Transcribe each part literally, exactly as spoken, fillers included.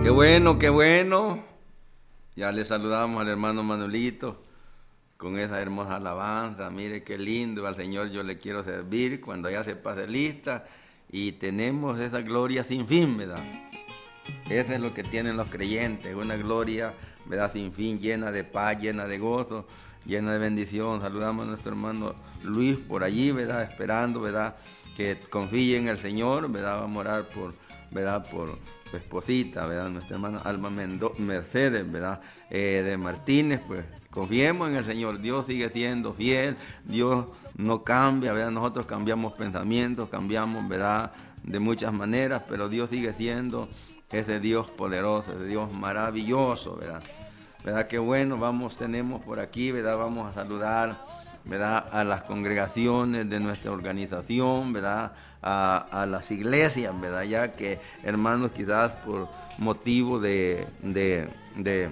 Qué bueno, qué bueno. Ya le saludamos al hermano Manuelito con esa hermosa alabanza. Mire qué lindo, al Señor yo le quiero servir cuando ya se pase lista y tenemos esa gloria sin fin, ¿verdad? Eso es lo que tienen los creyentes, una gloria, ¿verdad? Sin fin, llena de paz, llena de gozo, llena de bendición. Saludamos a nuestro hermano Luis por allí, ¿verdad? Esperando, ¿verdad? Que confíe en el Señor, ¿verdad? Va a morar por, ¿verdad? Por su esposita, ¿verdad? Nuestra hermana Alma Mendo Mercedes, ¿verdad? Eh, de Martínez, pues confiemos en el Señor. Dios sigue siendo fiel, Dios no cambia, ¿verdad? Nosotros cambiamos pensamientos, cambiamos, ¿verdad? De muchas maneras, pero Dios sigue siendo ese Dios poderoso, ese Dios maravilloso, ¿verdad? ¿Verdad? Qué bueno, vamos, tenemos por aquí, ¿verdad? Vamos a saludar, ¿verdad? A las congregaciones de nuestra organización, ¿verdad? A, a las iglesias, ¿verdad? Ya que, hermanos, quizás por motivo de, de, de,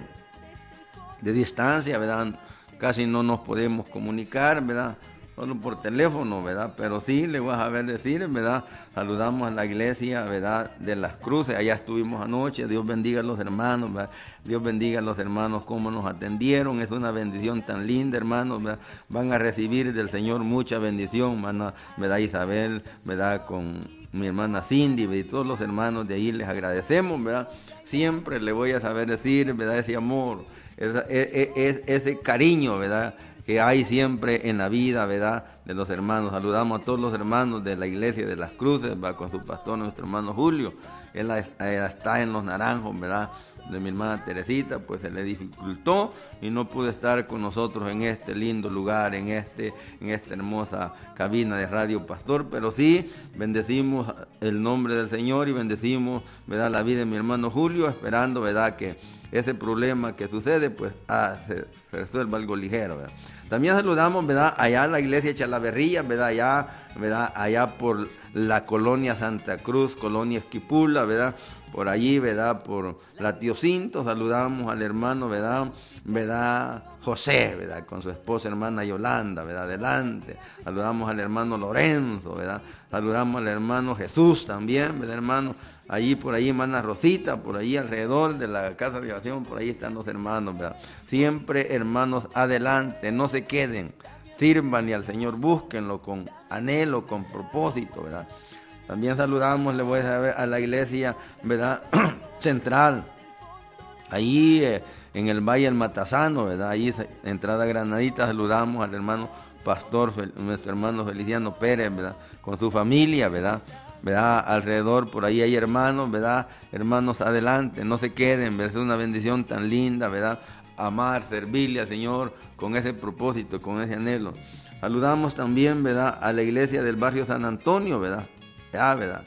de distancia, ¿verdad? Casi no nos podemos comunicar, ¿verdad? Solo por teléfono, ¿verdad? Pero sí, le voy a saber decir, ¿verdad? Saludamos a la iglesia, ¿verdad? De las Cruces, allá estuvimos anoche, Dios bendiga a los hermanos, ¿verdad? Dios bendiga a los hermanos cómo nos atendieron, es una bendición tan linda, hermanos, ¿verdad? Van a recibir del Señor mucha bendición, ¿verdad? ¿verdad? Isabel, ¿verdad? Con mi hermana Cindy, ¿verdad? Y todos los hermanos de ahí les agradecemos, ¿verdad? Siempre le voy a saber decir, ¿verdad? Ese amor, ese, ese, ese cariño, ¿verdad? Que hay siempre en la vida, ¿verdad? De los hermanos. Saludamos a todos los hermanos de la iglesia de las Cruces, ¿verdad? Con su pastor, nuestro hermano Julio. Él está en Los Naranjos, ¿verdad? De mi hermana Teresita, pues se le dificultó y no pudo estar con nosotros en este lindo lugar, en, este, en esta hermosa cabina de Radio Pastor, pero sí bendecimos el nombre del Señor y bendecimos, ¿verdad? La vida de mi hermano Julio, esperando, ¿verdad? Que ese problema que sucede, pues ah, se, se resuelva algo ligero, ¿verdad? También saludamos, ¿verdad? Allá en la iglesia de Chalaverría, ¿verdad? Allá, ¿verdad? Allá por la colonia Santa Cruz, colonia Esquipula, ¿verdad? Por allí, ¿verdad? Por la Tío Cinto, saludamos al hermano, ¿verdad? ¿verdad? José, ¿verdad? Con su esposa hermana Yolanda, ¿verdad? Adelante. Saludamos al hermano Lorenzo, ¿verdad? Saludamos al hermano Jesús también, ¿verdad, hermano? Allí, por ahí, hermana Rosita, por ahí alrededor de la casa de oración, por ahí están los hermanos, ¿verdad? Siempre, hermanos, adelante, no se queden, sírvanle al Señor, búsquenlo con anhelo, con propósito, ¿verdad? También saludamos, le voy a saber, a la iglesia, ¿verdad? Central, ahí eh, en el Valle del Matazano, ¿verdad? Ahí, entrada Granadita, saludamos al hermano pastor, nuestro hermano Feliciano Pérez, ¿verdad? Con su familia, ¿verdad? ¿verdad? Alrededor, por ahí hay hermanos, ¿verdad? Hermanos, adelante, no se queden, ¿verdad? Es una bendición tan linda, ¿verdad? Amar, servirle al Señor con ese propósito, con ese anhelo. Saludamos también, ¿verdad? A la iglesia del barrio San Antonio, ¿verdad? Ya, ¿verdad?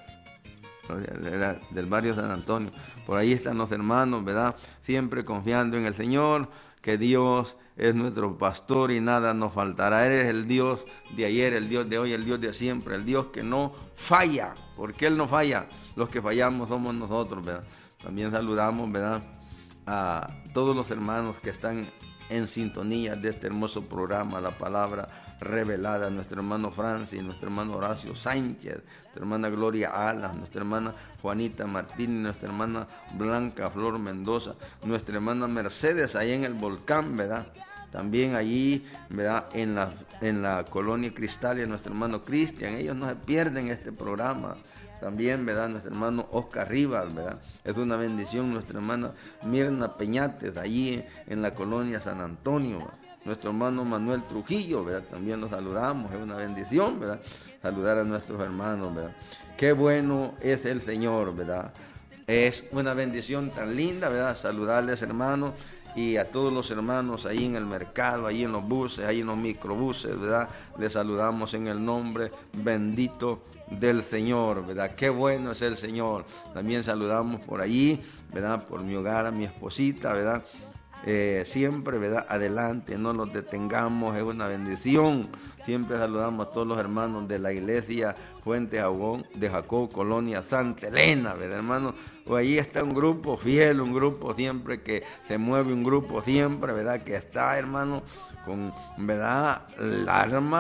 Del barrio San Antonio. Por ahí están los hermanos, ¿verdad? Siempre confiando en el Señor, que Dios es nuestro pastor y nada nos faltará. Él es el Dios de ayer, el Dios de hoy, el Dios de siempre, el Dios que no falla, porque Él no falla. Los que fallamos somos nosotros, ¿verdad? También saludamos, ¿verdad? A todos los hermanos que están en sintonía de este hermoso programa, La Palabra Revelada, nuestro hermano Francis, nuestro hermano Horacio Sánchez, nuestra hermana Gloria Alas, nuestra hermana Juanita Martínez, nuestra hermana Blanca Flor Mendoza, nuestra hermana Mercedes, ahí en el volcán, ¿verdad? También allí, ¿verdad? En la, en la colonia Cristalia, nuestro hermano Cristian, ellos no se pierden este programa. También, ¿verdad? Nuestro hermano Oscar Rivas, ¿verdad? Es una bendición. Nuestra hermana Mirna Peñates, allí en la colonia San Antonio, ¿verdad? Nuestro hermano Manuel Trujillo, ¿verdad? También los saludamos, es una bendición, ¿verdad? Saludar a nuestros hermanos, ¿verdad? Qué bueno es el Señor, ¿verdad? Es una bendición tan linda, ¿verdad? Saludarles, hermanos, y a todos los hermanos ahí en el mercado, ahí en los buses, ahí en los microbuses, ¿verdad? Les saludamos en el nombre bendito del Señor, ¿verdad? Qué bueno es el Señor. También saludamos por allí, ¿verdad? Por mi hogar, a mi esposita, ¿verdad? Eh, siempre, ¿verdad? Adelante, no nos detengamos, es una bendición. Siempre saludamos a todos los hermanos de la iglesia Fuente de Jacob, Colonia Santa Elena, ¿verdad, hermano? O ahí está un grupo fiel, un grupo siempre que se mueve, un grupo siempre, ¿verdad? Que está, hermano, con, ¿verdad? El alma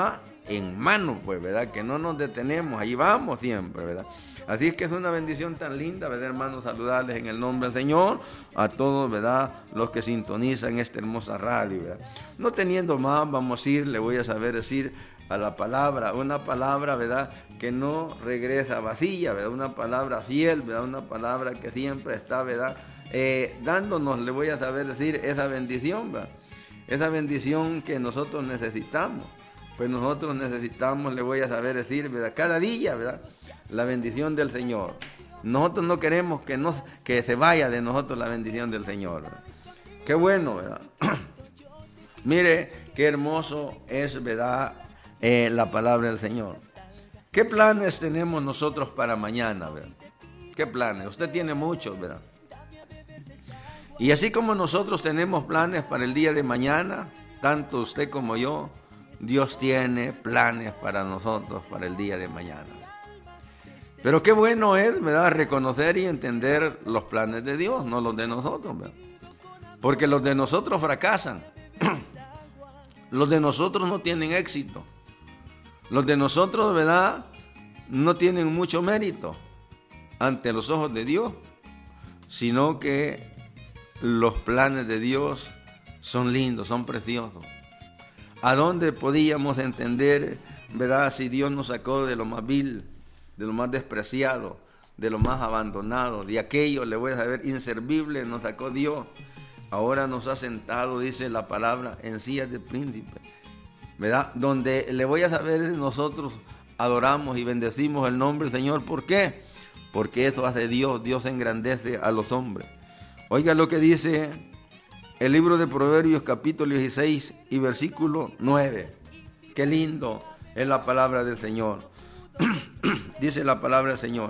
en mano, pues, ¿verdad? Que no nos detenemos, ahí vamos siempre, ¿verdad? Así es que es una bendición tan linda, ¿verdad, hermanos? Saludarles en el nombre del Señor a todos, ¿verdad? Los que sintonizan esta hermosa radio, ¿verdad? No teniendo más, vamos a ir, le voy a saber decir a la palabra, una palabra, ¿verdad? Que no regresa vacía, ¿verdad? Una palabra fiel, ¿verdad? Una palabra que siempre está, ¿verdad? Eh, dándonos, le voy a saber decir, esa bendición, ¿verdad? Esa bendición que nosotros necesitamos. Pues nosotros necesitamos, le voy a saber decir, ¿verdad? Cada día, ¿verdad? La bendición del Señor. Nosotros no queremos que, nos, que se vaya de nosotros la bendición del Señor, ¿verdad? Qué bueno, ¿verdad? Mire, qué hermoso es, ¿verdad? Eh, la palabra del Señor. ¿Qué planes tenemos nosotros para mañana, ¿verdad? ¿Qué planes? Usted tiene muchos, ¿verdad? Y así como nosotros tenemos planes para el día de mañana, tanto usted como yo, Dios tiene planes para nosotros para el día de mañana. Pero qué bueno es, ¿verdad?, reconocer y entender los planes de Dios, no los de nosotros, ¿verdad? Porque los de nosotros fracasan. Los de nosotros no tienen éxito. Los de nosotros, ¿verdad?, no tienen mucho mérito ante los ojos de Dios, sino que los planes de Dios son lindos, son preciosos. ¿A dónde podíamos entender, verdad, si Dios nos sacó de lo más vil, de lo más despreciado, de lo más abandonado, de aquello, le voy a saber, inservible, nos sacó Dios? Ahora nos ha sentado, dice la palabra, en sillas de príncipe, ¿verdad? Donde le voy a saber, nosotros adoramos y bendecimos el nombre del Señor. ¿Por qué? Porque eso hace Dios. Dios engrandece a los hombres. Oiga lo que dice el libro de Proverbios, capítulo dieciséis y versículo nueve. Qué lindo es la palabra del Señor. Dice la palabra del Señor.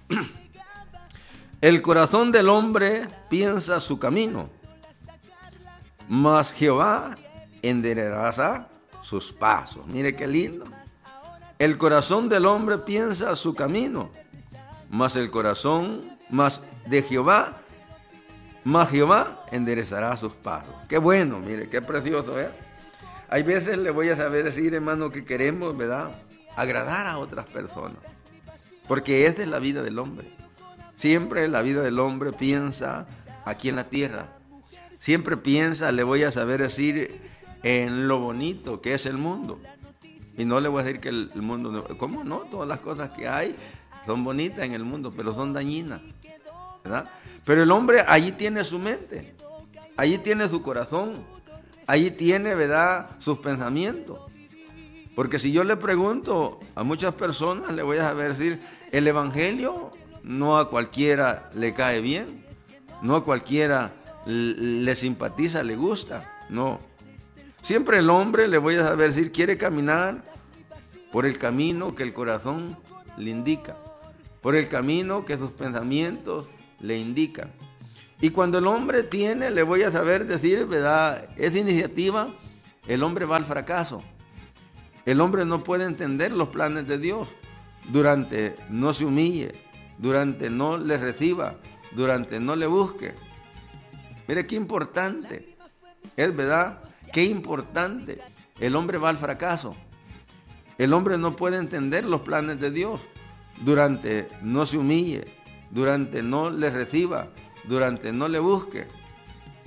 El corazón del hombre piensa su camino, mas Jehová endereza sus pasos. Mire qué lindo. El corazón del hombre piensa su camino, mas el corazón, mas de Jehová, mas Jehová enderezará sus pasos. Qué bueno, mire, qué precioso, ¿eh? Hay veces le voy a saber decir, hermano, que queremos, ¿verdad?, agradar a otras personas, porque esta es la vida del hombre. Siempre la vida del hombre piensa aquí en la tierra. Siempre piensa, le voy a saber decir, en lo bonito que es el mundo. Y no le voy a decir que el, el mundo, ¿cómo no? Todas las cosas que hay son bonitas en el mundo, pero son dañinas, ¿verdad? Pero el hombre allí tiene su mente, allí tiene su corazón, allí tiene, ¿verdad?, sus pensamientos. Porque si yo le pregunto a muchas personas, le voy a saber decir, el evangelio no a cualquiera le cae bien, no a cualquiera le simpatiza, le gusta, no. Siempre el hombre, le voy a saber decir, quiere caminar por el camino que el corazón le indica, por el camino que sus pensamientos le indican. Y cuando el hombre tiene, le voy a saber decir, ¿verdad?, esa iniciativa, el hombre va al fracaso. El hombre no puede entender los planes de Dios durante no se humille, durante no le reciba, durante no le busque. Mire qué importante es, ¿verdad? Qué importante. El hombre va al fracaso. El hombre no puede entender los planes de Dios durante no se humille, durante no le reciba, durante no le busque.